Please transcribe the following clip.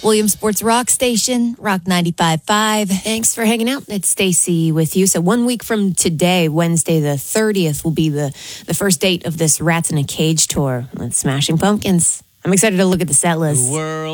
Williamsport's Rock Station, Rock 95.5. Thanks for hanging out. It's Stacy with you. So 1 week from today, Wednesday the 30th, will be the first date of this Rats in a Cage tour with Smashing Pumpkins. I'm excited to look at the set list.